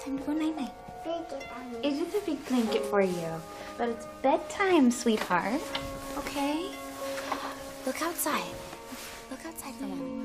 Time to go night-night. It is a big blanket for you, but it's bedtime, sweetheart. Okay? Look outside. Look outside for a moment.